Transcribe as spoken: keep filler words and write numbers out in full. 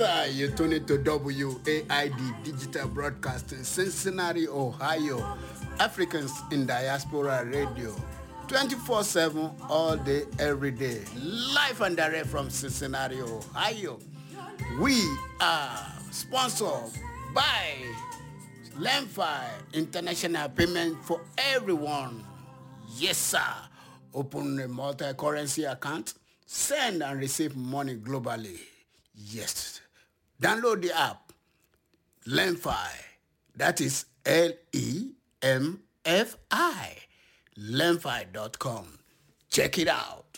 Hi, you tune into W A I D Digital Broadcasting, Cincinnati, Ohio. Africans in Diaspora Radio. twenty-four seven, all day, every day. Live and direct from Cincinnati, Ohio. We are sponsored by Lemfi International Payment for Everyone. Yes, sir. Open a multi-currency account. Send and receive money globally. Yes. Download the app, Lemfi. That is L E M F I. Lemfi dot com. Check it out.